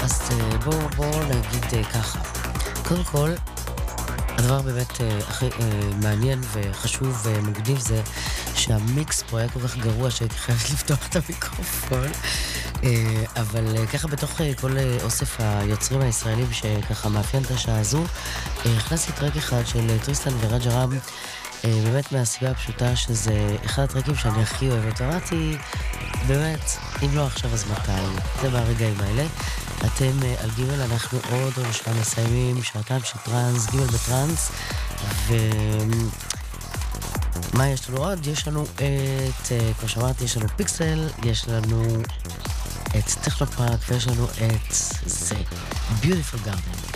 אז בואו נגיד ככה. קודם כל, הדבר באמת הכי מעניין וחשוב ומגניב זה שהמיקס פה היה כל כך גרוע שהייתי חייבת לפתוח את המיקרופון. אבל ככה בתוך כל אוסף היוצרים הישראלים שככה מאפיין את השעה הזו, הכנסתי טרק אחד של טריסטן ורג'ה רם, באמת מהסיבה הפשוטה שזה אחד הטרקים שאני הכי אוהבת. אמרתי, באמת, אם לא עכשיו אז מתי? זה מהרגעים האלה. אתם על גימל, אנחנו עוד שעה מסיימים, שעתיים של טרנס, גימל בטרנס, מה יש לנו עוד? יש לנו את, כמו שאמרתי, יש לנו פיקסל, יש לנו את טכנופארק, ויש לנו את זה, Beautiful Garden.